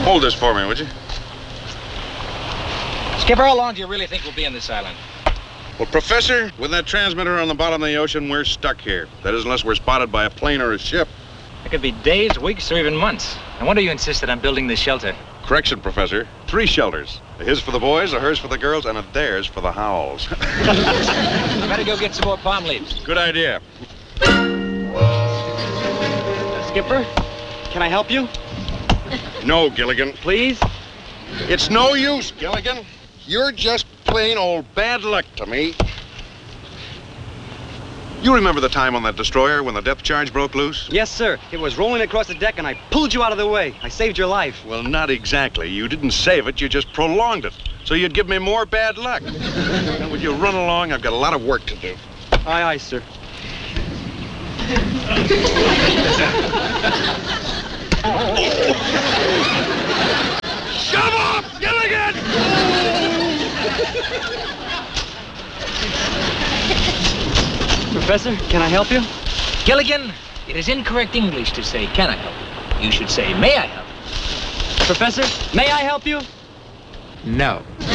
Hold this for me, would you? Skipper, how long do you really think we'll be on this island? Well, Professor, with that transmitter on the bottom of the ocean, we're stuck here. That is, unless we're spotted by a plane or a ship. It could be days, weeks, or even months. No wonder you insisted on building this shelter. Correction, Professor. 3 shelters. A his for the boys, a hers for the girls, and a theirs for the howls. I better go get some more palm leaves. Good idea. Skipper, can I help you? No, Gilligan. Please? It's no use, Gilligan. You're just plain old bad luck to me. You remember the time on that destroyer when the depth charge broke loose? Yes, sir. It was rolling across the deck and I pulled you out of the way. I saved your life. Well, not exactly. You didn't save it, you just prolonged it. So you'd give me more bad luck. Now, would you run along? I've got a lot of work to do. Aye, aye, sir. Shove off, Gilligan! Professor, can I help you? Gilligan, it is incorrect English to say, can I help you? You should say, may I help you? Professor, may I help you? No.